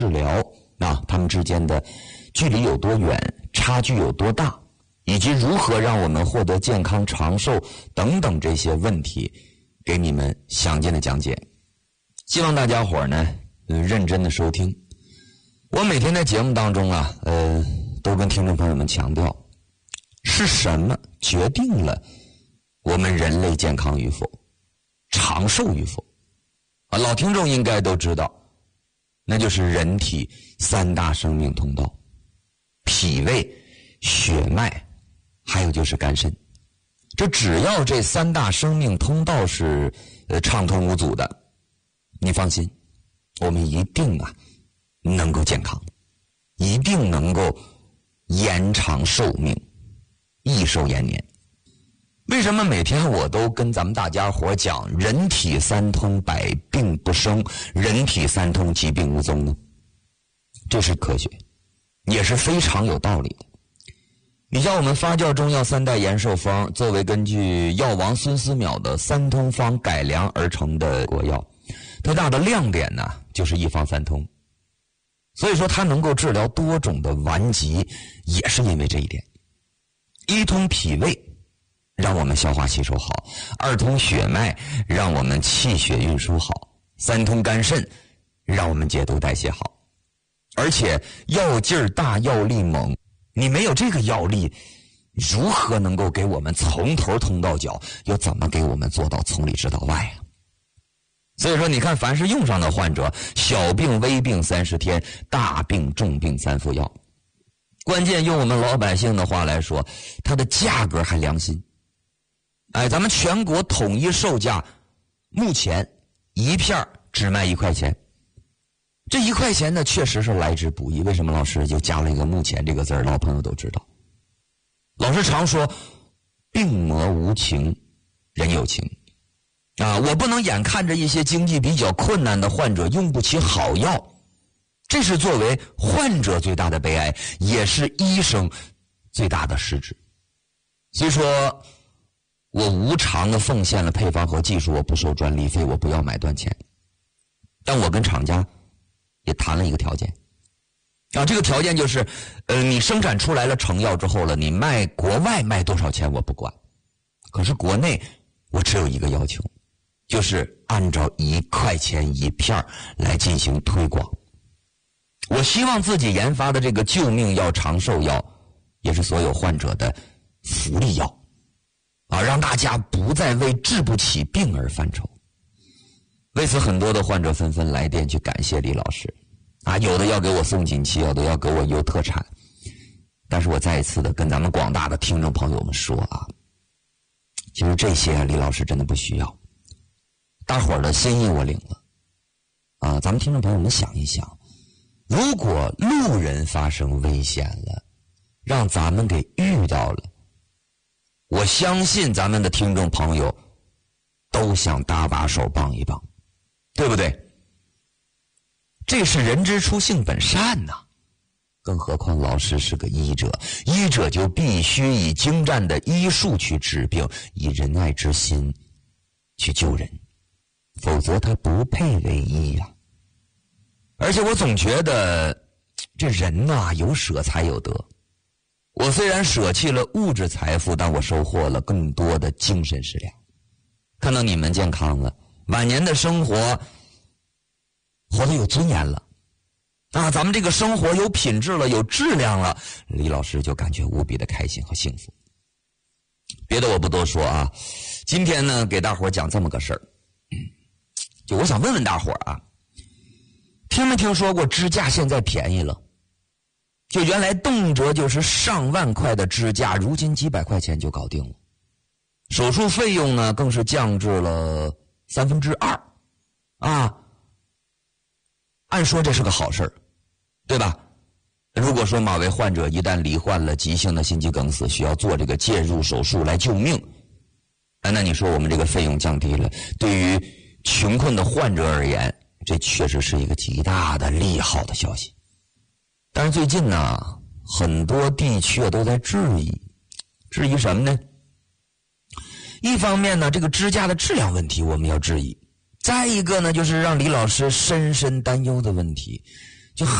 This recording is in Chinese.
治疗他们之间的距离有多远，差距有多大，以及如何让我们获得健康长寿等等这些问题，给你们详尽的讲解。希望大家伙呢认真的收听。我每天在节目当中都跟听众朋友们强调，是什么决定了我们人类健康与否，长寿与否老听众应该都知道，那就是人体三大生命通道：脾胃、血脉，还有就是肝肾。这只要这三大生命通道是畅通无阻的，你放心，我们一定能够健康，一定能够延长寿命，益寿延年。为什么每天我都跟咱们大家伙讲人体三通，百病不生，人体三通，疾病无踪呢？这是科学，也是非常有道理的。你像我们发酵中药三代延寿方，作为根据药王孙思邈的三通方改良而成的国药，它大的亮点呢就是一方三通，所以说它能够治疗多种的顽疾，也是因为这一点。一通脾胃，让我们消化吸收好；二通血脉，让我们气血运输好；三通肝肾，让我们解毒代谢好。而且药劲儿大，药力猛，你没有这个药力，如何能够给我们从头通到脚，又怎么给我们做到从里直到外啊？所以说你看，凡是用上的患者，小病微病30天，大病重病3副药。关键用我们老百姓的话来说，它的价格还良心。咱们全国统一售价，目前一片只卖1块钱。这1块钱呢，确实是来之不易。为什么老师就加了一个目前这个字儿？老朋友都知道。老师常说，病魔无情，人有情。我不能眼看着一些经济比较困难的患者用不起好药，这是作为患者最大的悲哀，也是医生最大的失职。所以说，我无偿的奉献了配方和技术，我不收专利费，我不要买断钱。但我跟厂家也谈了一个条件，这个条件就是，你生产出来了成药之后了，你卖国外卖多少钱我不管，可是国内我只有一个要求，就是按照1块钱一片来进行推广。我希望自己研发的这个救命药、长寿药，也是所有患者的福利药。让大家不再为治不起病而犯愁。为此，很多的患者纷纷来电去感谢李老师，有的要给我送锦旗，有的要给我邮特产。但是我再一次的跟咱们广大的听众朋友们说其实这些李老师真的不需要，大伙儿的心意我领了。咱们听众朋友们想一想，如果路人发生危险了，让咱们给遇到了，我相信咱们的听众朋友都想搭把手帮一帮，对不对？这是人之初性本善呐，更何况老师是个医者，医者就必须以精湛的医术去治病，以仁爱之心去救人，否则他不配为医呀。而且我总觉得这人有舍才有得。我虽然舍弃了物质财富，但我收获了更多的精神食粮。看到你们健康了，晚年的生活活得有尊严了，咱们这个生活有品质了，有质量了，李老师就感觉无比的开心和幸福。别的我不多说今天呢给大伙讲这么个事儿，就我想问问大伙听没听说过支架现在便宜了？就原来动辄就是上万块的支架，如今几百块钱就搞定了。手术费用呢更是降至了2/3按说这是个好事儿，对吧？如果说某位患者一旦罹患了急性的心肌梗死，需要做这个介入手术来救命，那你说我们这个费用降低了，对于穷困的患者而言，这确实是一个极大的利好的消息。但是最近呢，很多地区都在质疑什么呢？一方面呢，这个支架的质量问题我们要质疑，再一个呢，就是让李老师深深担忧的问题，